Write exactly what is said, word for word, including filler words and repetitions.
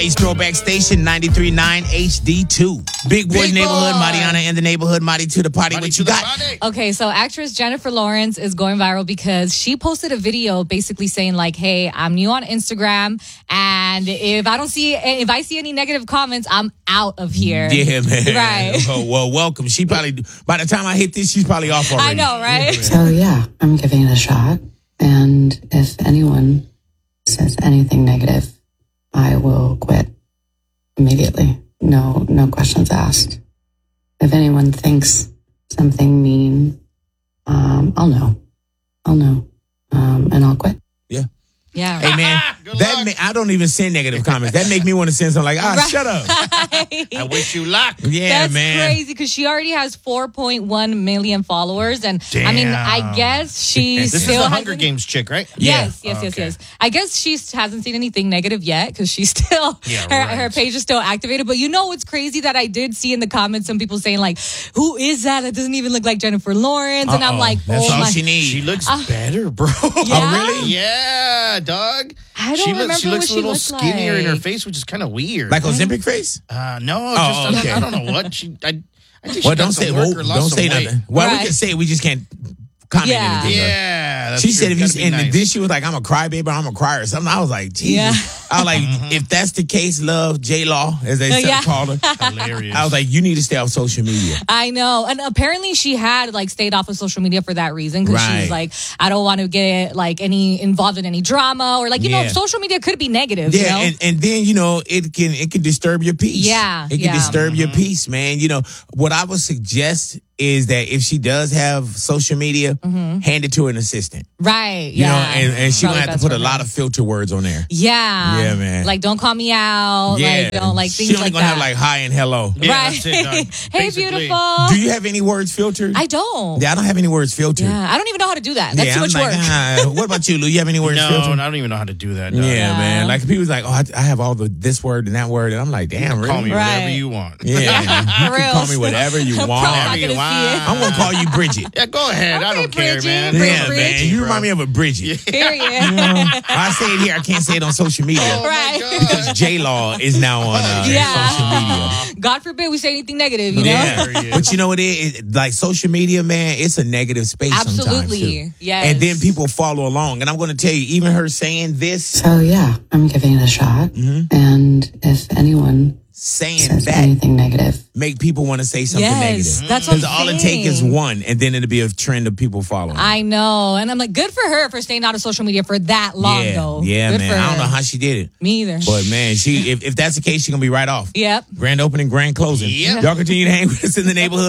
Ace Throwback Station ninety-three point nine H D two. Big Boy Big Neighborhood, Boy. Mariana in the neighborhood, Marty to the party. Money What to you the got? party. Okay, so actress Jennifer Lawrence is going viral because she posted a video basically saying like, "Hey, I'm new on Instagram, and if I don't see, if I see any negative comments, I'm out of here." Yeah, man. Right. Well, well, welcome. She probably, by the time I hit this, she's probably off already. I know, right? So yeah, I'm giving it a shot. And if anyone says anything negative, I will quit immediately. No, no questions asked. If anyone thinks something mean, um, I'll know. I'll know. Um, and I'll quit. Yeah. Yeah. Hey, man, Good that luck. ma- I don't even send negative comments. That make me want to send something like, ah, Right. shut up. I wish you luck. Yeah, That's man. crazy because she already has four point one million followers. And I mean, I Damn. guess she This is still the Hunger hasn't- Games chick, right? Yeah. Yes, yes, yes, Okay. yes. I guess she hasn't seen anything negative yet because she's still, Yeah, her, right. her page is still activated. But you know what's crazy that I did see in the comments some people saying like, who is that? That doesn't even look like Jennifer Lawrence. And I'm Uh-oh. like, That's oh all my. she needs. She looks Uh, better, bro. Yeah? Oh, really? Yeah, dog. I don't she remember looks, she what looks she a little looks skinnier in her like. face, which is kind of weird. Like Ozempic face? uh, no, Oh, just okay. I, don't know what she. I, I think she Well, got don't some say, work well, or lost don't some say weight. nothing. Well, we Right. can say it. We just can't comment Yeah. anything. Yeah, that's She true. said if you Gotta be and nice. then she was like, I'm a crybaby, I'm a crier or something. I was like, Jesus. Yeah. I was like, if that's the case, love J Law, as they said, Yeah. called her. Hilarious. I was like, you need to stay off social media. I know. And apparently she had like stayed off of social media for that reason because Right. she's like, I don't want to get like any involved in any drama or like, you know, Yeah. social media could be negative. Yeah, you know? and, and then you know it can it can disturb your peace. Yeah, it can yeah. disturb your peace, man. You know what I would suggest is that if she does have social media, hand it to an assistant. right. You yeah. know, and, and she Probably gonna have to best put for a her. lot of filter words on there. Yeah. Yeah, man. Like, don't call me out. Yeah, Like, don't, like, things she only like gonna that. have like hi and hello. Yeah, right. that's it, dog. Hey, Basically. beautiful. Do you have any words filtered? I don't. Yeah, I don't have any words filtered. Yeah. I don't even know how to do that. That's yeah, too much I'm like, work. ah. What about you, Lou? You have any words No, filtered? I don't even know how to do that. Dog. Yeah, Yeah. man. Like people's like, oh, I, I have all the this word and that word, and I'm like, damn, really? Call me Right. whatever you want. Yeah, you For can call real. me whatever you I'm want. probably not Whatever you gonna see want. it. I'm gonna call you Bridget. Yeah, go ahead. I Okay, don't care, Bridget. man. Bridget. Yeah, man. You remind me of a Bridget. Period. I say it here. I can't say it on social media Oh, Right. my God. because J Law is now on uh, Yeah. social media. God forbid we say anything negative, you know? Yeah, Period. but you know what it is? It- like social media, man, it's a negative space sometimes Absolutely. too. Yes. And then people follow along. And I'm going to tell you, even her saying this, So yeah, I'm giving it a shot. And if anyone saying says that, anything negative, make people want to say something Yes, negative. that's what I'm Because all it takes is saying. one, and then it'll be a trend of people following. I know. And I'm like, good for her for staying out of social media for that long, yeah, though. yeah, Good man. for I don't her. know how she did it, Me either. but man, she if, if that's the case, she's gonna be right off. Yep. Grand opening, grand closing. Yep. Y'all continue to hang with us in the neighborhood.